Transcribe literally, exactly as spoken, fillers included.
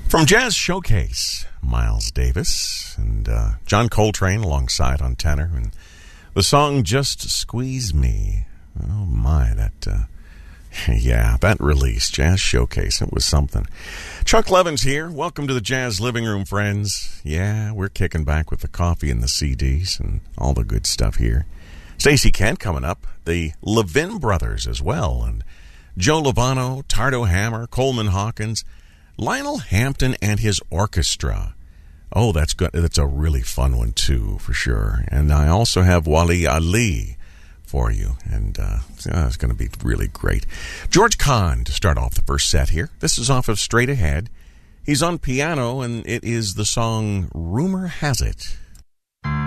From Jazz Showcase, Miles Davis and uh, John Coltrane alongside on tenor, and the song Just Squeeze Me. Oh my, that, uh, yeah, that release, Jazz Showcase, it was something. Chuck Levin's here. Welcome to the Jazz Living Room, friends. Yeah, we're kicking back with the coffee and the C Ds and all the good stuff here. Stacey Kent coming up, the Levin brothers as well, and Joe Lovano, Tardo Hammer, Coleman Hawkins, Lionel Hampton and his orchestra. Oh, that's good. That's a really fun one, too, for sure. And I also have Wali Ali for you, and uh, it's going to be really great. George Kahn to start off the first set here. This is off of Straight Ahead. He's on piano, and it is the song Rumor Has It.